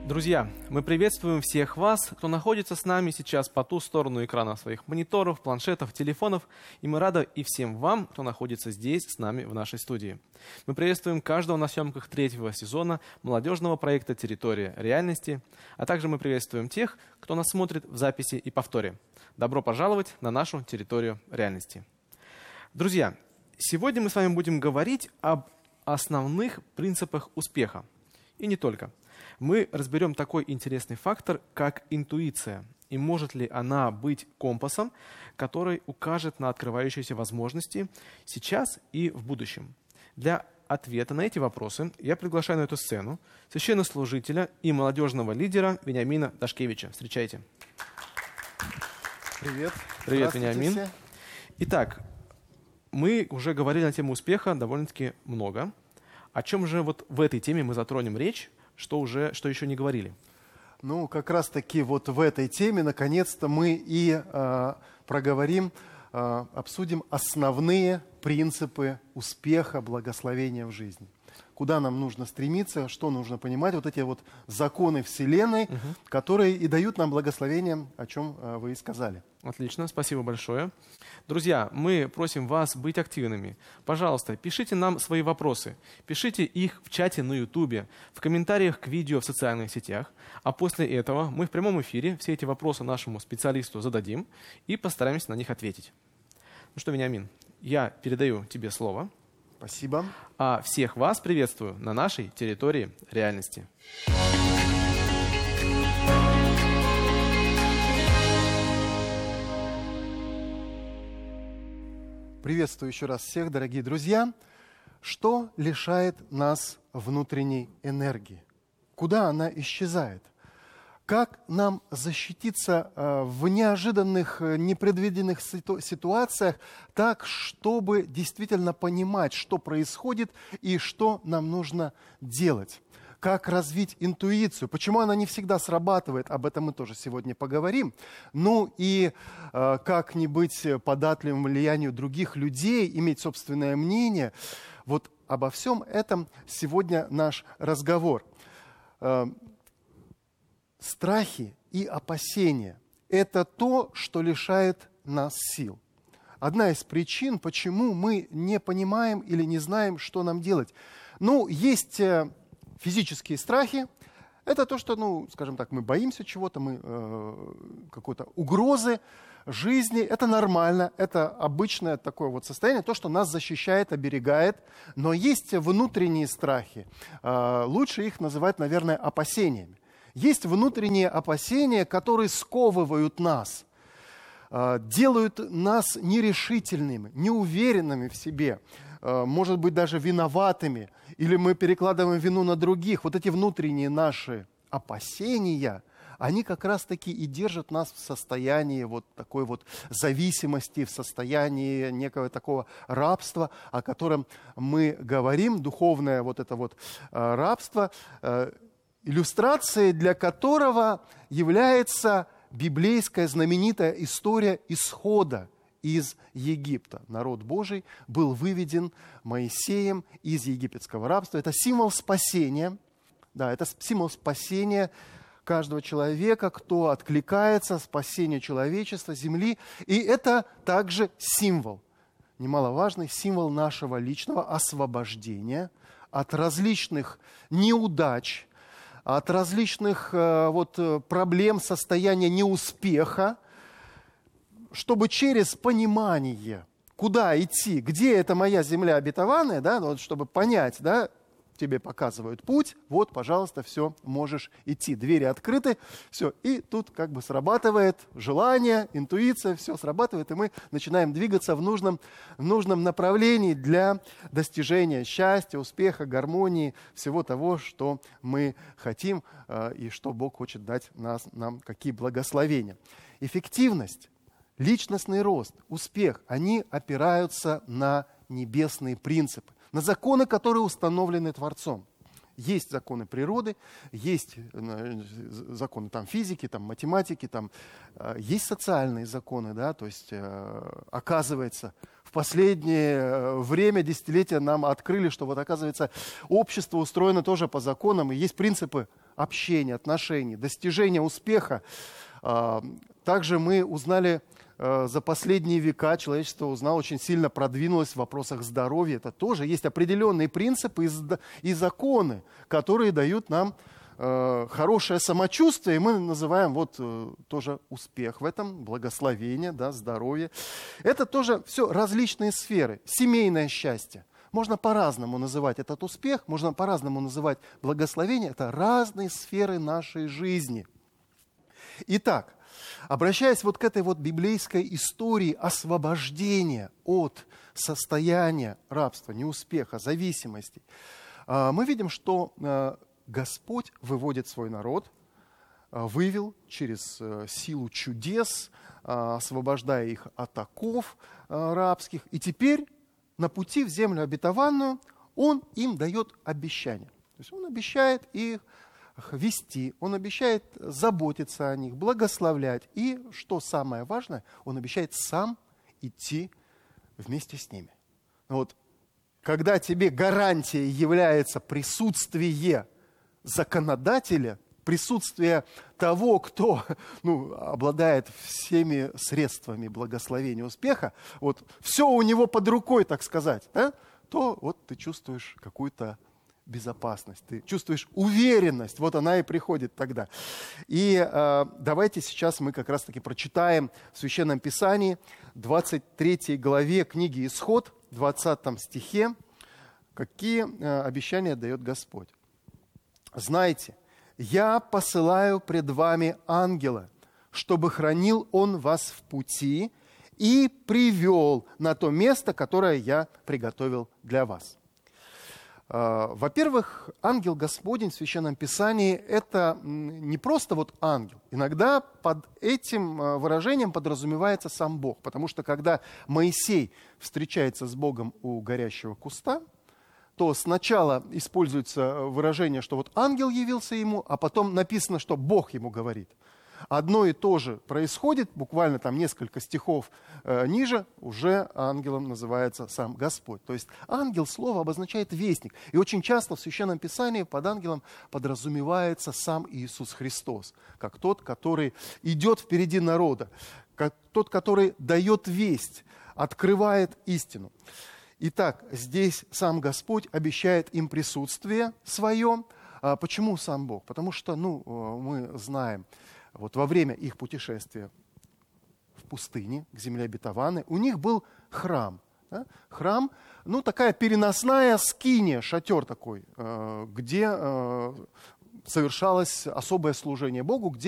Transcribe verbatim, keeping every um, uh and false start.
Друзья, мы приветствуем всех вас, кто находится с нами сейчас по ту сторону экрана своих мониторов, планшетов, телефонов, и мы рады и всем вам, кто находится здесь с нами в нашей студии. Мы приветствуем каждого на съемках третьего сезона молодежного проекта «Территория реальности», а также мы приветствуем тех, кто нас смотрит в записи и повторе. Добро пожаловать на нашу территорию реальности. Друзья, сегодня мы с вами будем говорить об основных принципах успеха. И не только. Мы разберем такой интересный фактор, как интуиция, и может ли она быть компасом, который укажет на открывающиеся возможности сейчас и в будущем. Для ответа на эти вопросы я приглашаю на эту сцену священнослужителя и молодежного лидера Вениамина Дашкевича. Встречайте. Привет. Привет, Вениамин. Итак, мы уже говорили на тему успеха довольно-таки много. О чем же вот в этой теме мы затронем речь? Что уже, что еще не говорили? Ну, как раз-таки вот в этой теме, наконец-то, мы и э, проговорим, э, обсудим основные принципы успеха, благословения в жизни. Куда нам нужно стремиться, что нужно понимать, вот эти вот законы Вселенной, угу. которые и дают нам благословение, о чем э, вы и сказали. Отлично, спасибо большое. Друзья, мы просим вас быть активными. Пожалуйста, пишите нам свои вопросы. Пишите их в чате на Ютубе, в комментариях к видео в социальных сетях. А после этого мы в прямом эфире все эти вопросы нашему специалисту зададим и постараемся на них ответить. Ну что, Вениамин, я передаю тебе слово. Спасибо. А всех вас приветствую на нашей территории реальности. Приветствую еще раз всех, дорогие друзья. Что лишает нас внутренней энергии? Куда она исчезает? Как нам защититься э, в неожиданных, непредвиденных ситу- ситуациях так, чтобы действительно понимать, что происходит и что нам нужно делать? Как развить интуицию? Почему она не всегда срабатывает? Об этом мы тоже сегодня поговорим. Ну и э, как не быть податливым влиянию других людей, иметь собственное мнение. Вот обо всем этом сегодня наш разговор. Э, страхи и опасения – это то, что лишает нас сил. Одна из причин, почему мы не понимаем или не знаем, что нам делать. Ну, есть... Э, Физические страхи – это то, что, ну, скажем так, мы боимся чего-то, мы э, какой-то угрозы жизни. Это нормально, это обычное такое вот состояние, то, что нас защищает, оберегает. Но есть внутренние страхи. Э, лучше их называть, наверное, опасениями. Есть внутренние опасения, которые сковывают нас, э, делают нас нерешительными, неуверенными в себе, э, может быть, даже виноватыми. Или мы перекладываем вину на других. Вот эти внутренние наши опасения, они как раз-таки и держат нас в состоянии вот такой вот зависимости, в состоянии некого такого рабства, о котором мы говорим, духовное вот это вот э, рабство, э, иллюстрацией для которого является библейская знаменитая история исхода из Египта. Народ Божий был выведен Моисеем из египетского рабства. Это символ спасения. Да, это символ спасения каждого человека, кто откликается, спасения человечества, земли. И это также символ, немаловажный символ нашего личного освобождения от различных неудач, от различных э, вот, проблем, состояния неуспеха, чтобы через понимание, куда идти, где эта моя земля обетованная, да, вот, чтобы понять, да, тебе показывают путь, вот, пожалуйста, все, можешь идти. Двери открыты, все, и тут как бы срабатывает желание, интуиция, все срабатывает, и мы начинаем двигаться в нужном, в нужном направлении для достижения счастья, успеха, гармонии, всего того, что мы хотим э, и что Бог хочет дать нас, нам, какие благословения. Эффективность, личностный рост, успех, они опираются на небесные принципы, на законы, которые установлены Творцом. Есть законы природы, есть законы там, физики, там, математики, там, есть социальные законы, да, то есть, оказывается, в последнее время, десятилетия нам открыли, что вот оказывается общество устроено тоже по законам, и есть принципы общения, отношений, достижения успеха. Также мы узнали за последние века, человечество узнало, очень сильно продвинулось в вопросах здоровья. Это тоже есть определенные принципы и законы, которые дают нам хорошее самочувствие, и мы называем вот тоже успех в этом, благословение, да, здоровье. Это тоже все различные сферы. Семейное счастье. Можно по-разному называть этот успех, можно по-разному называть благословение. Это разные сферы нашей жизни. Итак, обращаясь вот к этой вот библейской истории освобождения от состояния рабства, неуспеха, зависимости, мы видим, что Господь выводит свой народ, вывел через силу чудес, освобождая их от оков рабских. И теперь на пути в землю обетованную Он им дает обещание. То есть Он обещает их вести, Он обещает заботиться о них, благословлять. И, что самое важное, Он обещает сам идти вместе с ними. Вот, когда тебе гарантией является присутствие законодателя, присутствие того, кто ну, обладает всеми средствами благословения, успеха, вот все у него под рукой, так сказать, да, то вот ты чувствуешь какую-то безопасность, ты чувствуешь уверенность, вот она и приходит тогда. И э, давайте сейчас мы как раз-таки прочитаем в Священном Писании, двадцать третьей главе книги Исход, двадцатом стихе, какие э, обещания дает Господь. «Знайте, я посылаю пред вами ангела, чтобы хранил он вас в пути и привел на то место, которое я приготовил для вас». Во-первых, ангел Господень в Священном Писании – это не просто вот ангел. Иногда под этим выражением подразумевается сам Бог, потому что когда Моисей встречается с Богом у горящего куста, то сначала используется выражение, что вот ангел явился ему, а потом написано, что Бог ему говорит. Одно и то же происходит, буквально там несколько стихов э, ниже, уже ангелом называется сам Господь. То есть ангел, слово обозначает вестник. И очень часто в Священном Писании под ангелом подразумевается сам Иисус Христос, как тот, который идет впереди народа, как тот, который дает весть, открывает истину. Итак, здесь сам Господь обещает им присутствие свое. А почему сам Бог? Потому что, ну, мы знаем, вот во время их путешествия в пустыне, к земле обетованной, у них был храм. Да? Храм, ну, такая переносная скиния, шатер такой, где совершалось особое служение Богу, где